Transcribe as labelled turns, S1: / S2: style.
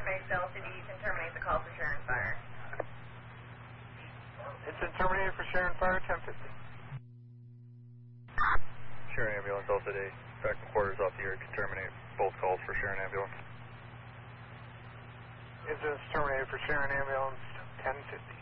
S1: information to LCD, you can terminate the call for Sharon Fire.
S2: It's been terminated for Sharon Fire, 1050.
S3: Sharon Ambulance, LCD. Back and quarters off the air. Can terminate both calls for Sharon Ambulance.
S2: Incident's terminated for Sharon Ambulance, 1050.